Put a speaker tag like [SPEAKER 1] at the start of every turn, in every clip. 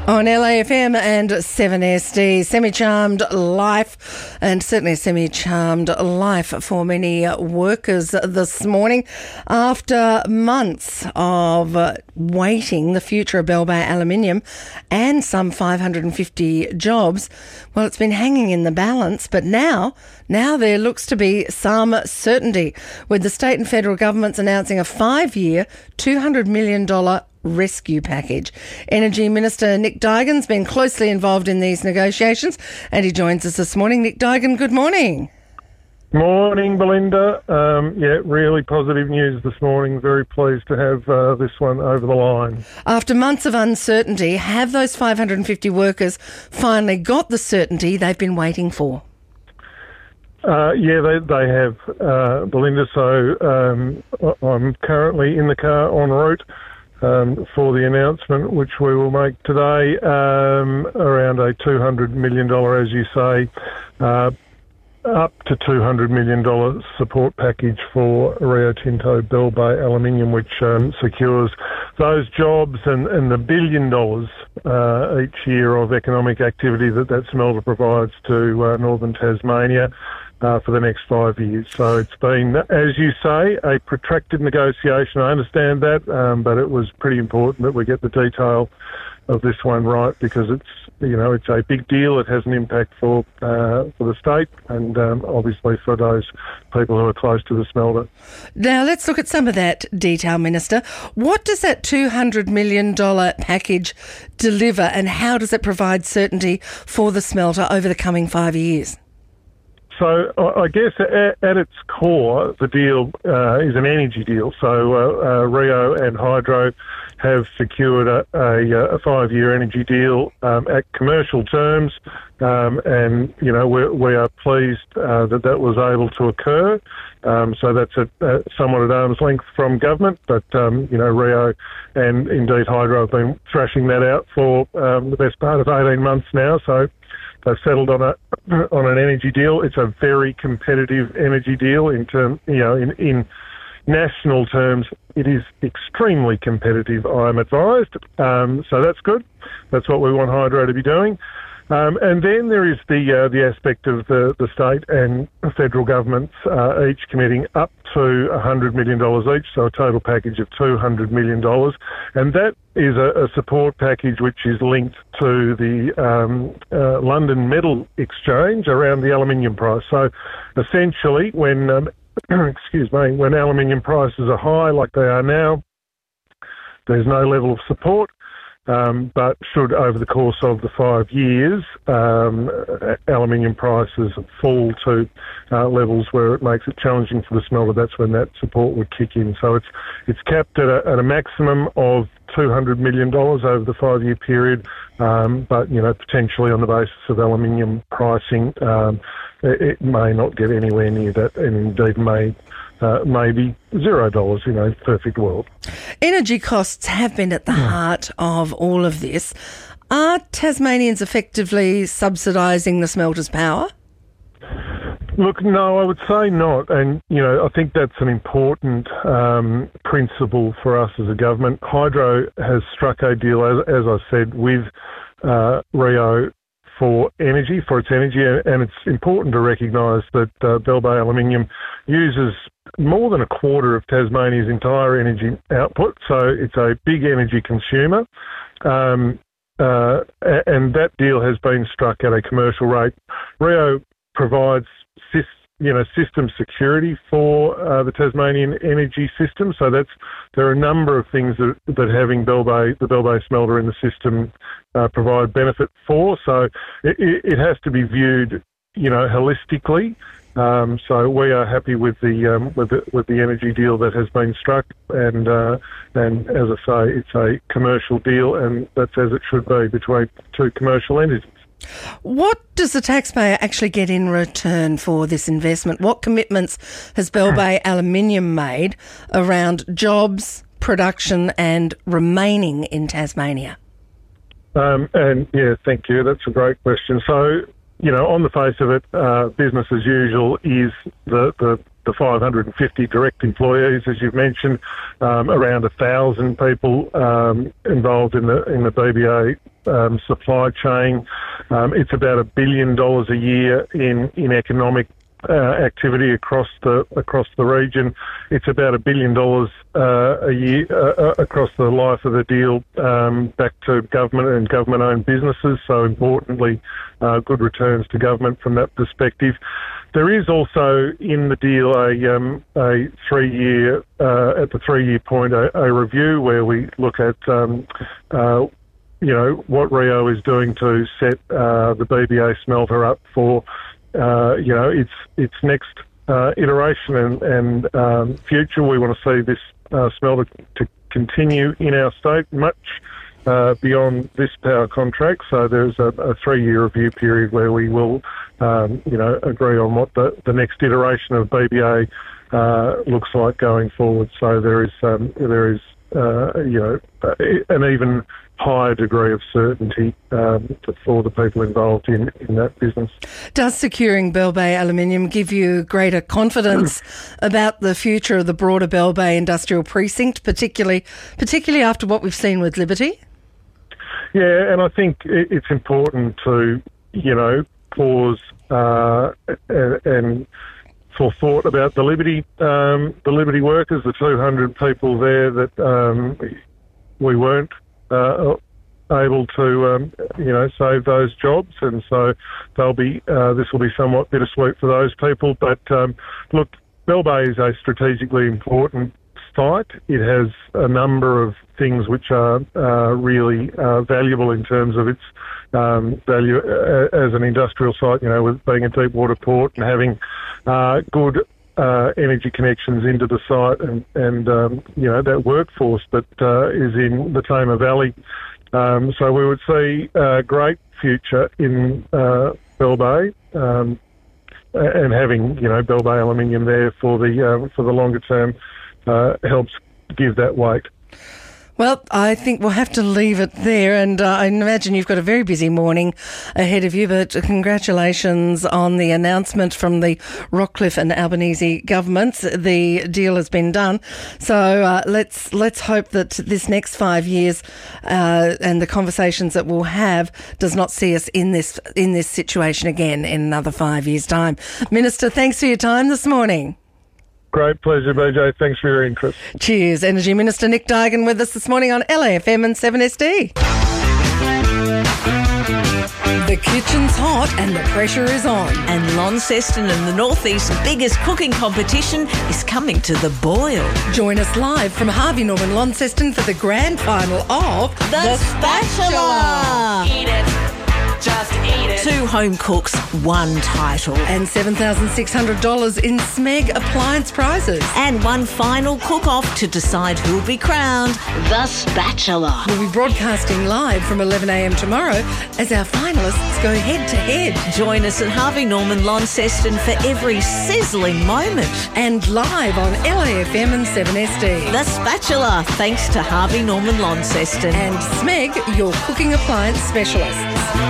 [SPEAKER 1] On LAFM and 7SD, semi-charmed life, and certainly a semi-charmed life for many workers this morning. After months of waiting, the future of Bell Bay Aluminium and some 550 jobs, well, it's been hanging in the balance, but now there looks to be some certainty, with the state and federal governments announcing a 5-year, $200 million rescue package. Energy Minister Nick Duigan's been closely involved in these negotiations, and he joins us this morning. Nick Duigan, good morning.
[SPEAKER 2] Morning, Belinda. Really positive news this morning. Very pleased to have this one over the line.
[SPEAKER 1] After months of uncertainty, have those 550 workers finally got the certainty they've been waiting for?
[SPEAKER 2] They have, Belinda. So I'm currently in the car en route for the announcement, which we will make today, around a $200 million, as you say, up to $200 million support package for Rio Tinto Bell Bay Aluminium, which secures those jobs and the $1 billion each year of economic activity that smelter provides to northern Tasmania for the next 5 years. So it's been, as you say, a protracted negotiation. I understand that, but it was pretty important that we get the detail of this one right, because it's a big deal. It has an impact for the state and obviously for those people who are close to the smelter.
[SPEAKER 1] Now let's look at some of that detail, Minister. What does that $200 million package deliver, and how does it provide certainty for the smelter over the coming 5 years?
[SPEAKER 2] So I guess at its core, the deal is an energy deal. So Rio and Hydro have secured a 5-year energy deal at commercial terms, and we are pleased that was able to occur. So that's somewhat at arm's length from government, but Rio and indeed Hydro have been thrashing that out for the best part of 18 months now. So they've settled on an energy deal. It's a very competitive energy deal in national terms. It is extremely competitive, I'm advised. So that's good. That's what we want Hydro to be doing. And then there is the aspect of the state and federal governments each committing up to $100 million each, so a total package of $200 million. And that is a support package which is linked to the London Metal Exchange around the aluminium price. So essentially, when when aluminium prices are high like they are now, there's no level of support. But should, over the course of the 5 years, aluminium prices fall to levels where it makes it challenging for the smelter, that's when that support would kick in. So it's capped at a maximum of $200 million over the 5-year period, but potentially on the basis of aluminium pricing, it may not get anywhere near that, and indeed maybe $0 in a perfect world.
[SPEAKER 1] Energy costs have been at the heart of all of this. Are Tasmanians effectively subsidising the smelter's power?
[SPEAKER 2] Look, no, I would say not. And, I think that's an important principle for us as a government. Hydro has struck a deal, as I said, with Rio for its energy, and it's important to recognise that Bell Bay Aluminium uses more than a quarter of Tasmania's entire energy output, so it's a big energy consumer, and that deal has been struck at a commercial rate. Rio provides system security for the Tasmanian energy system, so there are a number of things that having the Bell Bay smelter in the system provide benefit for. So it has to be viewed, holistically. So we are happy with the energy deal that has been struck, and as I say, it's a commercial deal, and that's as it should be between two commercial entities.
[SPEAKER 1] What does the taxpayer actually get in return for this investment? What commitments has Bell Bay Aluminium made around jobs, production and remaining in Tasmania?
[SPEAKER 2] Thank you. That's a great question. So, on the face of it, business as usual is the 550 direct employees, as you've mentioned, around 1,000 people involved in the BBA supply chain. It's about $1 billion a year in economic activity across the region. It's about $1 billion a year across the life of the deal back to government and government-owned businesses. So importantly, good returns to government from that perspective. There is also in the deal a 3-year at the 3-year point a review where we look at what Rio is doing to set the BBA smelter up for its next iteration and future. We want to see this smelter to continue in our state much beyond this power contract. So there's a 3-year review period where we will, agree on what the next iteration of BBA looks like going forward. So there is an even higher degree of certainty for the people involved in that business.
[SPEAKER 1] Does securing Bell Bay Aluminium give you greater confidence about the future of the broader Bell Bay industrial precinct, particularly after what we've seen with Liberty?
[SPEAKER 2] Yeah, and I think it's important to, pause and for thought about the Liberty workers, the 200 people there that we weren't able to, save those jobs, and so this will be somewhat bittersweet for those people. But look, Bell Bay is a strategically important site. It has a number of things which are really valuable in terms of its value as an industrial site. With being a deep water port and having good energy connections into the site, and that workforce that is in the Tamar Valley. So we would see a great future in Bell Bay, and having Bell Bay Aluminium there for the longer term helps give that weight.
[SPEAKER 1] Well, I think we'll have to leave it there, and I imagine you've got a very busy morning ahead of you, but congratulations on the announcement from the Rockcliffe and Albanese governments. The deal has been done. So let's hope that this next 5 years and the conversations that we'll have does not see us in this situation again in another 5 years' time. Minister, thanks for your time this morning.
[SPEAKER 2] Great pleasure, BJ. Thanks for your interest.
[SPEAKER 1] Cheers. Energy Minister Nick Duigan with us this morning on LAFM and 7SD. The kitchen's hot and the pressure is on.
[SPEAKER 3] And Launceston and the North East's biggest cooking competition is coming to the boil.
[SPEAKER 1] Join us live from Harvey Norman Launceston for the grand final of
[SPEAKER 3] The Spatula.
[SPEAKER 4] Eat it. Just eat it.
[SPEAKER 3] 2 home cooks, 1 title.
[SPEAKER 1] And $7,600 in SMEG appliance prizes.
[SPEAKER 3] And 1 final cook-off to decide who'll be crowned The Spatula.
[SPEAKER 1] We'll be broadcasting live from 11 a.m. tomorrow as our finalists go head-to-head.
[SPEAKER 3] Join us at Harvey Norman Launceston for every sizzling moment.
[SPEAKER 1] And live on LAFM and 7SD.
[SPEAKER 3] The Spatula, thanks to Harvey Norman Launceston.
[SPEAKER 1] And SMEG, your cooking appliance specialists.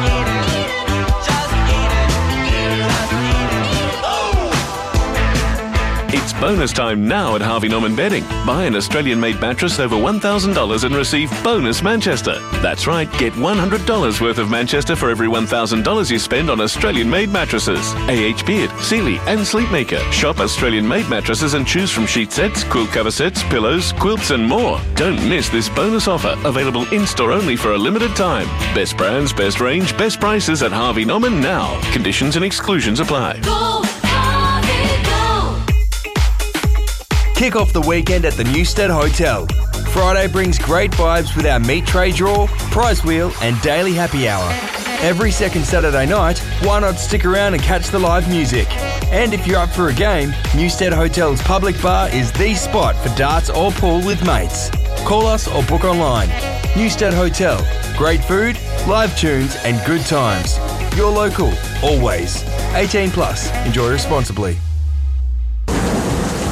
[SPEAKER 5] It's bonus time now at Harvey Norman Bedding. Buy an Australian-made mattress over $1,000 and receive bonus Manchester. That's right, get $100 worth of Manchester for every $1,000 you spend on Australian-made mattresses. AH Beard, Sealy and Sleepmaker. Shop Australian-made mattresses and choose from sheet sets, quilt cover sets, pillows, quilts and more. Don't miss this bonus offer, available in-store only for a limited time. Best brands, best range, best prices at Harvey Norman now. Conditions and exclusions apply.
[SPEAKER 4] Go, Harvey, go.
[SPEAKER 6] Kick off the weekend at the Newstead Hotel. Friday brings great vibes with our meat tray draw, prize wheel and daily happy hour. Every second Saturday night, why not stick around and catch the live music? And if you're up for a game, Newstead Hotel's public bar is the spot for darts or pool with mates. Call us or book online. Newstead Hotel. Great food, live tunes and good times. You're local, always. 18 plus. Enjoy responsibly.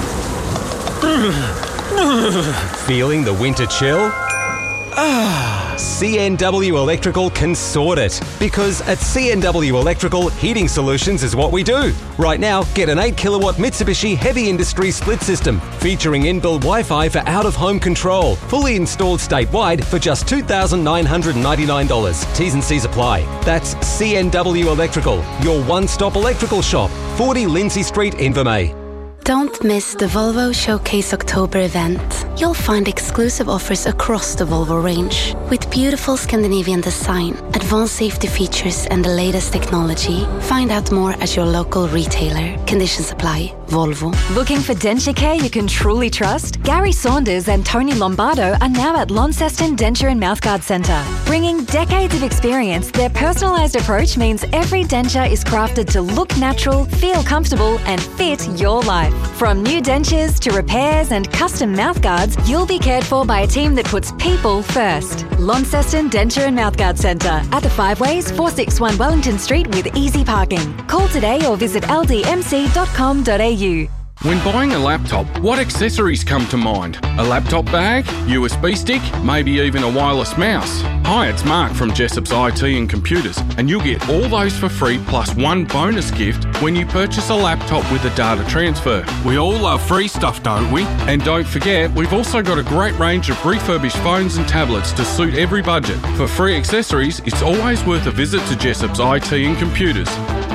[SPEAKER 7] Feeling the winter chill? CNW Electrical can sort it. Because at CNW Electrical, heating solutions is what we do. Right now, get an 8 kilowatt Mitsubishi Heavy Industry split system featuring inbuilt Wi-Fi for out-of-home control. Fully installed statewide for just $2,999. T's and C's apply. That's CNW Electrical, your one-stop electrical shop. 40 Lindsay Street, Invermay.
[SPEAKER 8] Don't miss the Volvo Showcase October event. You'll find exclusive offers across the Volvo range with beautiful Scandinavian design, advanced safety features and the latest technology. Find out more at your local retailer. Conditions apply. Volvo.
[SPEAKER 9] Looking for denture care you can truly trust? Gary Saunders and Tony Lombardo are now at Launceston Denture and Mouthguard Centre. Bringing decades of experience, their personalised approach means every denture is crafted to look natural, feel comfortable and fit your life. From new dentures to repairs and custom mouthguards, you'll be cared for by a team that puts people first. Launceston Denture and Mouthguard Centre at the Five Ways, 461 Wellington Street with easy parking. Call today or visit ldmc.com.au.
[SPEAKER 10] When buying a laptop, what accessories come to mind? A laptop bag, USB stick, maybe even a wireless mouse? Hi, it's Mark from Jessop's IT and Computers, and you'll get all those for free plus one bonus gift when you purchase a laptop with a data transfer. We all love free stuff, don't we? And don't forget, we've also got a great range of refurbished phones and tablets to suit every budget. For free accessories, it's always worth a visit to Jessop's IT and Computers.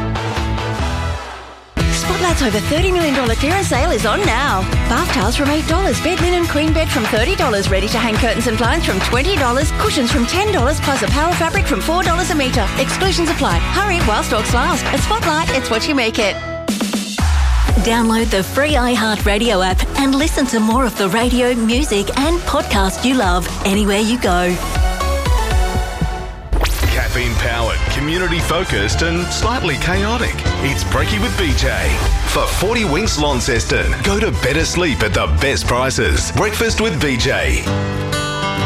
[SPEAKER 3] Spotlight's over $30 million clearance sale is on now. Bath towels from $8, bed linen queen bed from $30, ready to hang curtains and blinds from $20, cushions from $10, plus a power fabric from $4 a metre. Exclusions apply. Hurry while stocks last. At Spotlight, it's what you make it. Download the free iHeartRadio app and listen to more of the radio, music and podcast you love anywhere you go.
[SPEAKER 5] Caffeine-powered, community-focused and slightly chaotic. It's Brekkie with BJ. For 40 Winks Launceston, go to better sleep at the best prices. Breakfast with BJ.